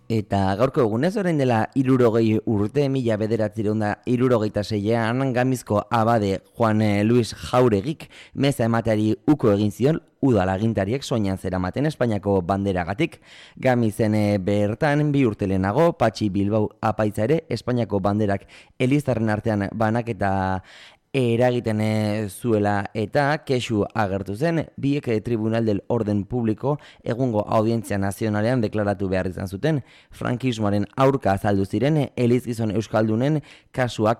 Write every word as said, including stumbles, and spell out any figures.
Eta gaurko egunez orain dela hirurogei urte, mila bederatziehun eta hirurogeita seian, Gamizko abade Juan Luis Jauregik meza emateari uko egin zion udal agintariek soinean zeramaten Espainiako banderagatik. Gamizen bertan bi urte lehenago, Patxi Bilbao apaitza ere Espainiako banderak elizarren artean banaketa eragiten zuela eta kexu agertu zen, biek Tribunal del Orden Publiko egungo audientzia nazionalean deklaratu behar izan zuten. Frankismoaren aurka azaldu ziren elizgizon euskaldunen kasuak